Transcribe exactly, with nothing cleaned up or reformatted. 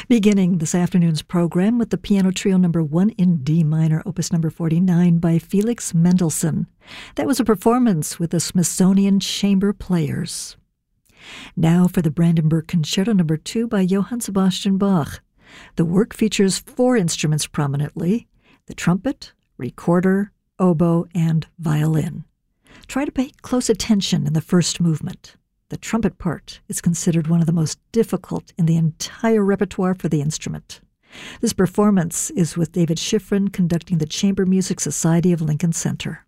Beginning this afternoon's program with the piano trio number one in D minor, opus number forty-nine by Felix Mendelssohn. That was a performance with the Smithsonian Chamber Players. Now for the Brandenburg Concerto number two by Johann Sebastian Bach. The work features four instruments prominently: the trumpet, recorder, oboe, and violin. Try to pay close attention in the first movement. The trumpet part is considered one of the most difficult in the entire repertoire for the instrument. This performance is with David Schifrin conducting the Chamber Music Society of Lincoln Center.